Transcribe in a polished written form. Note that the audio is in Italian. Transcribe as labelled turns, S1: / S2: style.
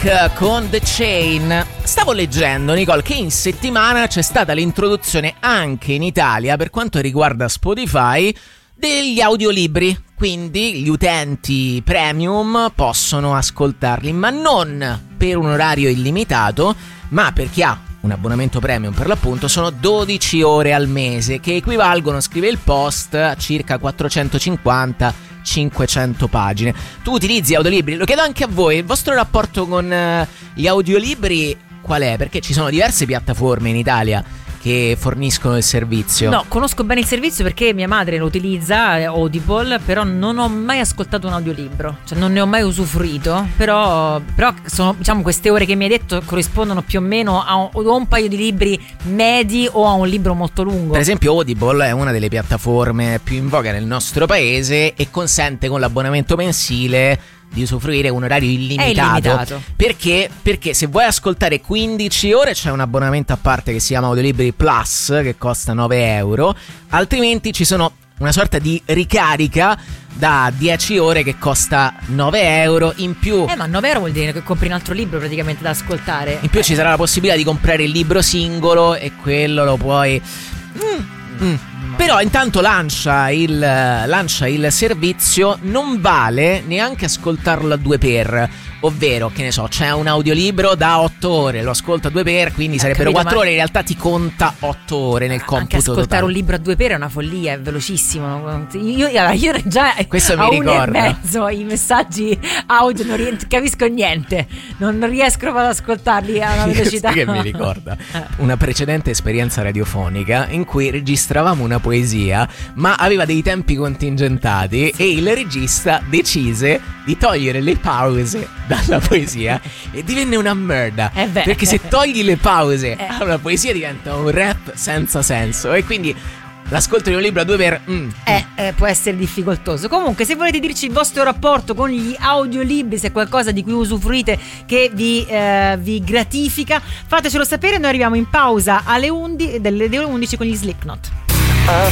S1: Drake con The Chain. Stavo leggendo, Nicole, che in settimana c'è stata l'introduzione anche in Italia, per quanto riguarda Spotify, degli audiolibri. Quindi gli utenti premium possono ascoltarli, ma non per un orario illimitato, ma per chi ha un abbonamento premium, per l'appunto, sono 12 ore al mese, che equivalgono, scrive il post, a circa 450-500 pagine. Tu utilizzi audiolibri? Lo chiedo anche a voi, il vostro rapporto con gli audiolibri qual è? Perché ci sono diverse piattaforme in Italia che forniscono il servizio.
S2: No, conosco bene il servizio perché mia madre lo utilizza, Audible, però non ho mai ascoltato un audiolibro, cioè non ne ho mai usufruito, però sono, diciamo, queste ore che mi hai detto corrispondono più o meno a un paio di libri medi o a un libro molto lungo.
S1: Per esempio Audible è una delle piattaforme più in voga nel nostro paese e consente con l'abbonamento mensile di usufruire un orario illimitato. Perché? Perché se vuoi ascoltare 15 ore c'è un abbonamento a parte che si chiama Audiolibri Plus, che costa 9 euro, altrimenti ci sono una sorta di ricarica da 10 ore che costa 9 euro in più.
S2: Ma 9 euro vuol dire che compri un altro libro praticamente da ascoltare.
S1: In più ci sarà la possibilità di comprare il libro singolo e quello lo puoi... Però intanto lancia il servizio, non vale neanche ascoltarlo a 2x, ovvero, che ne so, c'è un audiolibro da 8 ore, lo ascolto a 2x, quindi sarebbero 4 ore, in realtà ti conta 8 ore nel computo
S2: anche ascoltare
S1: totale.
S2: Un libro a 2x è una follia, è velocissimo. Io già
S1: questo mi ricorda.
S2: 1,5 i messaggi audio non capisco niente, non riesco ad ascoltarli a una velocità.
S1: Che mi ricorda una precedente esperienza radiofonica in cui registravamo una poesia, ma aveva dei tempi contingentati e il regista decise di togliere le pause dalla poesia e divenne una merda, perché se togli le pause a una poesia diventa un rap senza senso, e quindi l'ascolto di un libro a 2x
S2: può essere difficoltoso. Comunque, se volete dirci il vostro rapporto con gli audiolibri, se è qualcosa di cui usufruite che vi gratifica, fatecelo sapere. Noi arriviamo in pausa alle 11 con gli Slipknot.
S3: I